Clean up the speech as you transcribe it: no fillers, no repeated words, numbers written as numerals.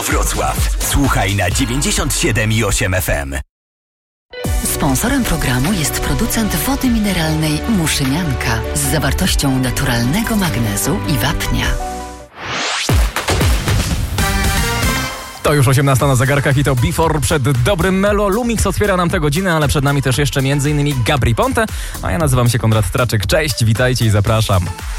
Wrocław. Słuchaj na 97,8 FM. Sponsorem programu jest producent wody mineralnej Muszynianka z zawartością naturalnego magnezu i wapnia. To już 18 na zegarkach i to Before przed dobrym Melo. Lumix otwiera nam tę godzinę, ale przed nami też jeszcze m.in. Gabry Ponte. A ja nazywam się Konrad Traczyk. Cześć, witajcie i zapraszam.